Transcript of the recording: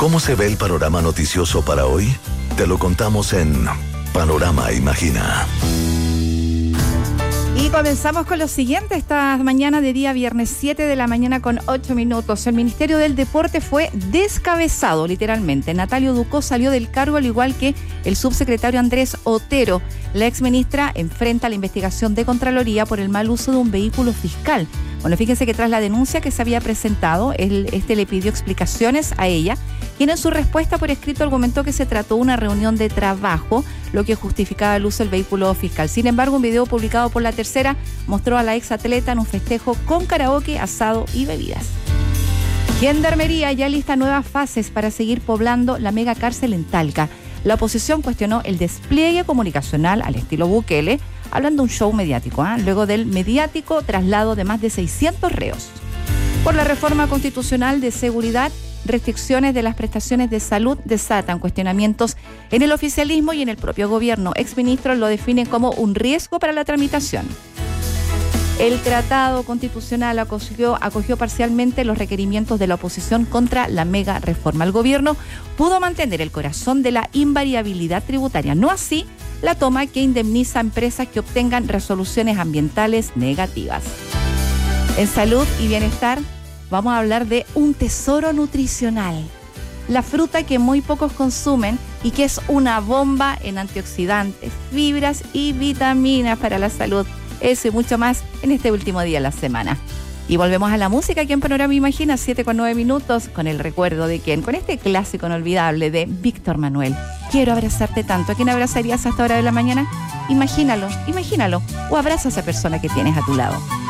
¿Cómo se ve el panorama noticioso para hoy? Te lo contamos en Panorama Imagina. Y comenzamos con lo siguiente, esta mañana de día viernes 7 de la mañana con 8 minutos. El Ministerio del Deporte fue descabezado, literalmente. Natalio Ducó salió del cargo, al igual que el subsecretario Andrés Otero. La exministra enfrenta la investigación de Contraloría por el mal uso de un vehículo fiscal. Bueno, fíjense que tras la denuncia que se había presentado, este le pidió explicaciones a ella, quien en su respuesta por escrito argumentó que se trató de una reunión de trabajo, lo que justificaba el uso del vehículo fiscal. Sin embargo, un video publicado por La Tercera mostró a la exatleta en un festejo con karaoke, asado y bebidas. Gendarmería ya lista nuevas fases para seguir poblando la mega cárcel en Talca. La oposición cuestionó el despliegue comunicacional al estilo Bukele, hablando de un show mediático, luego del mediático traslado de más de 600 reos. Por la reforma constitucional de seguridad, restricciones de las prestaciones de salud desatan cuestionamientos en el oficialismo y en el propio gobierno. Exministros lo definen como un riesgo para la tramitación. El tratado constitucional acogió parcialmente los requerimientos de la oposición contra la mega reforma. El gobierno pudo mantener el corazón de la invariabilidad tributaria, no así la toma que indemniza a empresas que obtengan resoluciones ambientales negativas. En salud y bienestar vamos a hablar de un tesoro nutricional, la fruta que muy pocos consumen y que es una bomba en antioxidantes, fibras y vitaminas para la salud. Eso y mucho más en este último día de la semana. Y volvemos a la música aquí en Panorama Imagina, 7:09 minutos, con el recuerdo de quién, con este clásico inolvidable de Víctor Manuel. Quiero abrazarte tanto. ¿A quién abrazarías a esta hora de la mañana? Imagínalo, o abraza a esa persona que tienes a tu lado.